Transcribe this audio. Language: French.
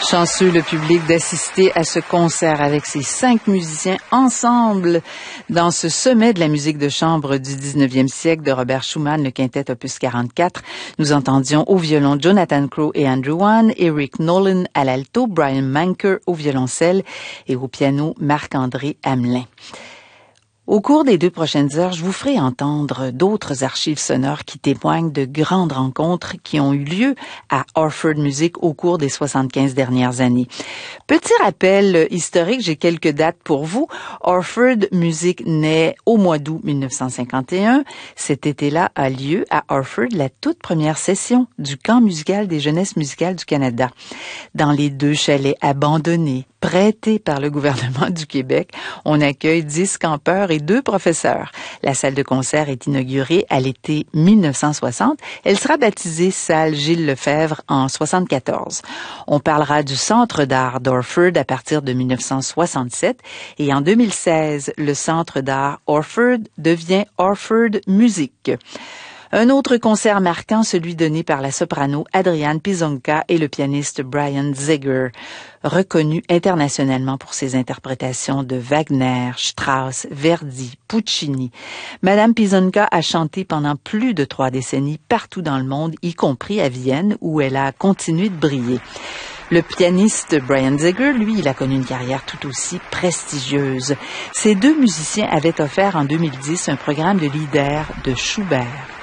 Chanceux le public d'assister à ce concert avec ces 5 musiciens ensemble dans ce sommet de la musique de chambre du 19e siècle de Robert Schumann, le quintet opus 44. Nous entendions au violon Jonathan Crowe et Andrew Wan, Eric Nolan à l'alto, Brian Manker au violoncelle et au piano Marc-André Hamelin. Au cours des 2 prochaines heures, je vous ferai entendre d'autres archives sonores qui témoignent de grandes rencontres qui ont eu lieu à Orford Music au cours des 75 dernières années. Petit rappel historique, j'ai quelques dates pour vous. Orford Music naît au mois d'août 1951. Cet été-là a lieu à Orford la toute première session du camp musical des jeunesses musicales du Canada. Dans les 2 chalets abandonnés, prêtés par le gouvernement du Québec, on accueille 10 campeurs et 2 professeurs. La salle de concert est inaugurée à l'été 1960. Elle sera baptisée salle Gilles Lefebvre en 74. On parlera du Centre d'art d'Orford à partir de 1967 et en 2016, le Centre d'art Orford devient Orford Music. Un autre concert marquant, celui donné par la soprano Adrienne Pizonka et le pianiste Brian Ziegler, reconnu internationalement pour ses interprétations de Wagner, Strauss, Verdi, Puccini. Madame Pizonka a chanté pendant plus de 3 décennies partout dans le monde, y compris à Vienne, où elle a continué de briller. Le pianiste Brian Ziegler, lui, il a connu une carrière tout aussi prestigieuse. Ces 2 musiciens avaient offert en 2010 un programme de leader de Schubert.